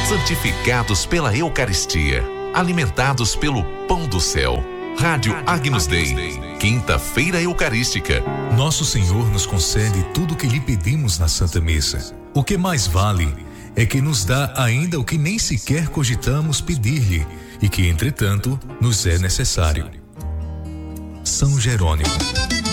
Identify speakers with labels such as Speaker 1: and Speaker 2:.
Speaker 1: santificados pela Eucaristia, alimentados pelo pão do céu. Rádio Agnus Dei, quinta-feira eucarística.
Speaker 2: Nosso Senhor nos concede tudo o que lhe pedimos na Santa Missa. O que mais vale é que nos dá ainda o que nem sequer cogitamos pedir-lhe e que, entretanto, nos é necessário. São Jerônimo.